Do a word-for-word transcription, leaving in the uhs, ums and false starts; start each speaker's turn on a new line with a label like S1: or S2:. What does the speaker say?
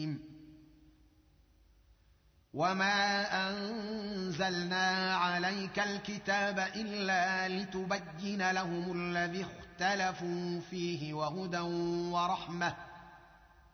S1: وما أنزلنا عليك الكتاب إلا لتبين لهم الذي اختلفوا فيه وهدى ورحمة